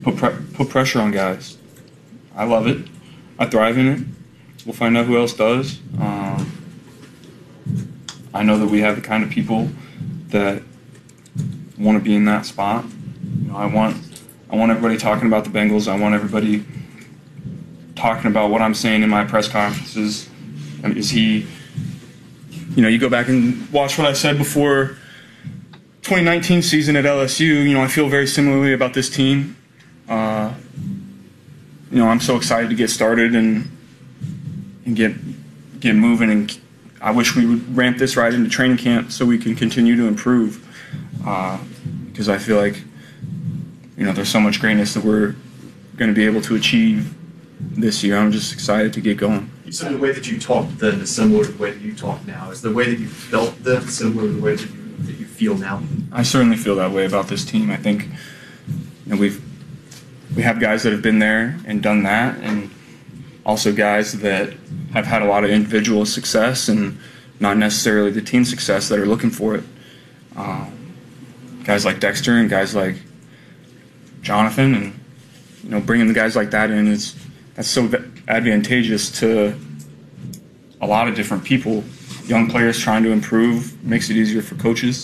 put pressure on guys. I love it. I thrive in it. We'll find out who else does. I know that we have the kind of people that want to be in that spot. I want everybody talking about the Bengals. I want everybody talking about what I'm saying in my press conferences. You go back and watch what I said before 2019 season at LSU. I feel very similarly about this team. I'm so excited to get started and get moving, and I wish we would ramp this right into training camp so we can continue to improve, because I feel like there's so much greatness that we're going to be able to achieve this year. I'm just excited to get going. You said the way that you talked then is similar to the way that you talk now. Is the way that you felt then similar to the way that you feel now? I certainly feel that way about this team. I think we have guys that have been there and done that, and also guys that have had a lot of individual success and not necessarily the team success that are looking for it. Guys like Dexter and guys like Jonathan, and bringing the guys like that in that's so advantageous to a lot of different people. Young players trying to improve makes it easier for coaches.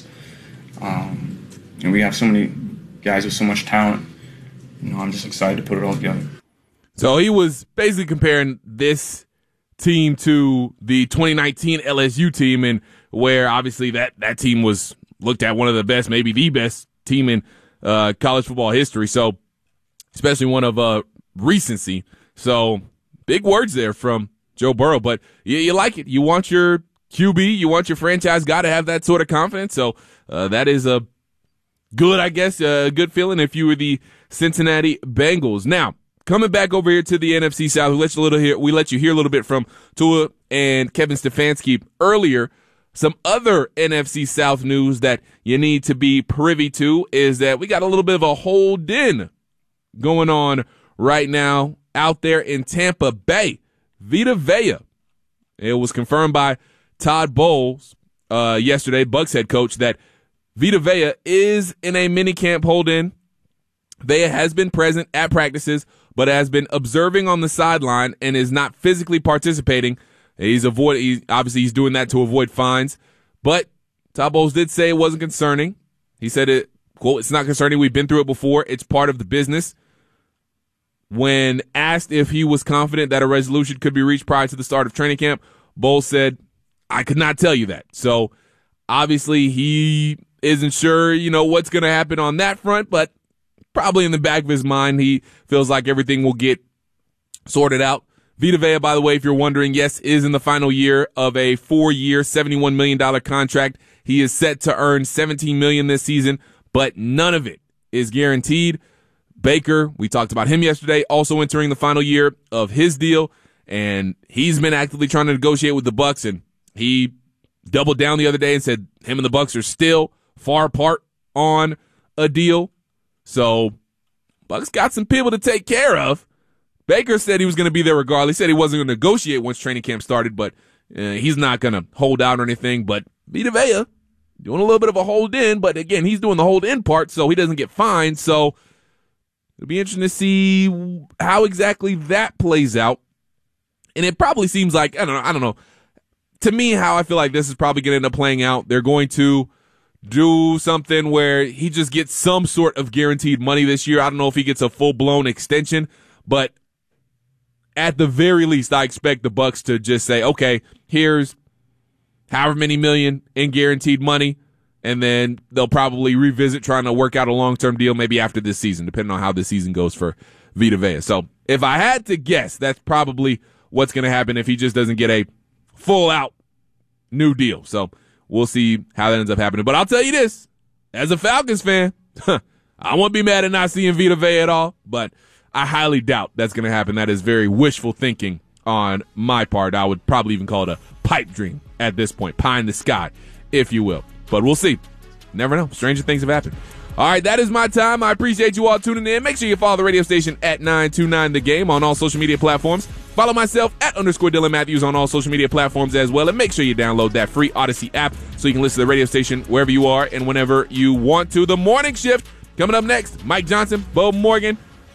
And we have so many guys with so much talent. I'm just excited to put it all together. So he was basically comparing this team to the 2019 LSU team, and where obviously that team was looked at one of the best, maybe the best team in college football history. So especially one of recency. So big words there from Joe Burrow, but you like it. You want your QB, you want your franchise guy to have that sort of confidence. So that is a good, I guess, a good feeling if you were the Cincinnati Bengals. Now, coming back over here to the NFC South, we let you hear a little bit from Tua and Kevin Stefanski earlier. Some other NFC South news that you need to be privy to is that we got a little bit of a hold-in going on right now out there in Tampa Bay. Vita Vea. It was confirmed by Todd Bowles yesterday, Bucs head coach, that Vita Vea is in a minicamp hold-in. Vea has been present at practices, but has been observing on the sideline and is not physically participating. He's doing that to avoid fines. But Todd Bowles did say it wasn't concerning. He said it, quote, "It's not concerning. We've been through it before. It's part of the business." When asked if he was confident that a resolution could be reached prior to the start of training camp, Bowles said, "I could not tell you that." So obviously he isn't sure, what's going to happen on that front, but probably in the back of his mind, he feels like everything will get sorted out. Vita Vea, by the way, if you're wondering, yes, is in the final year of a 4-year, $71 million contract. He is set to earn $17 million this season, but none of it is guaranteed. Baker, we talked about him yesterday, also entering the final year of his deal, and he's been actively trying to negotiate with the Bucs, and he doubled down the other day and said him and the Bucs are still far apart on a deal. So Bucs got some people to take care of. Baker said he was going to be there regardless. He said he wasn't going to negotiate once training camp started, but he's not going to hold out or anything. But Vita Vea doing a little bit of a hold-in, but again, he's doing the hold-in part, so he doesn't get fined. So it'll be interesting to see how exactly that plays out. And it probably seems like, I don't know. To me, how I feel like this is probably going to end up playing out, they're going to do something where he just gets some sort of guaranteed money this year. I don't know if he gets a full-blown extension, but at the very least, I expect the Bucs to just say, okay, here's however many million in guaranteed money, and then they'll probably revisit trying to work out a long-term deal maybe after this season, depending on how this season goes for Vita Vea. So if I had to guess, that's probably what's going to happen if he just doesn't get a full-out new deal. So we'll see how that ends up happening. But I'll tell you this, as a Falcons fan, I won't be mad at not seeing Vita Vea at all, but I highly doubt that's going to happen. That is very wishful thinking on my part. I would probably even call it a pipe dream at this point, pie in the sky, if you will. But we'll see. Never know. Stranger things have happened. All right, that is my time. I appreciate you all tuning in. Make sure you follow the radio station at 929 The Game on all social media platforms. Follow myself at _Dylan Matthews on all social media platforms as well. And make sure you download that free Odyssey app so you can listen to the radio station wherever you are and whenever you want to. The Morning Shift coming up next. Mike Johnson, Bo Morgan,